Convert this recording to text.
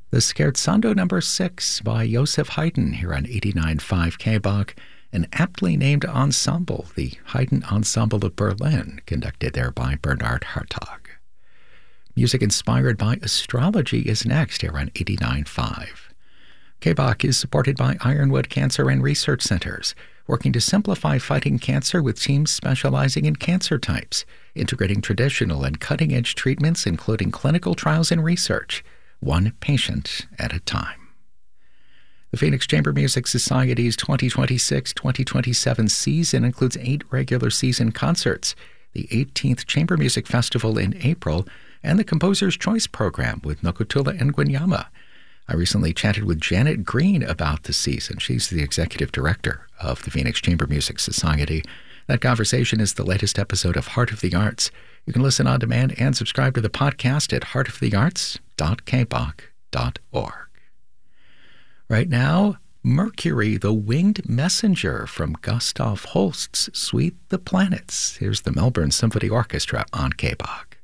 The Scherzando number 6 by Joseph Haydn here on 89.5 KBach, an aptly named ensemble, the Haydn Ensemble of Berlin, conducted there by Bernard Hartog. Music inspired by astrology is next here on 89.5. KBach is supported by Ironwood Cancer and Research Centers, working to simplify fighting cancer with teams specializing in cancer types, integrating traditional and cutting-edge treatments, including clinical trials and research, one patient at a time. The Phoenix Chamber Music Society's 2026-2027 season includes 8 regular season concerts, the 18th Chamber Music Festival in April, and the Composer's Choice Program with Nokutula and Guinyama. I recently chatted with Janet Green about the season. She's the executive director of the Phoenix Chamber Music Society. That conversation is the latest episode of Heart of the Arts. You can listen on demand and subscribe to the podcast at heartofthearts.kbach.org. Right now, Mercury, the Winged Messenger from Gustav Holst's Suite The Planets. Here's the Melbourne Symphony Orchestra on KBach.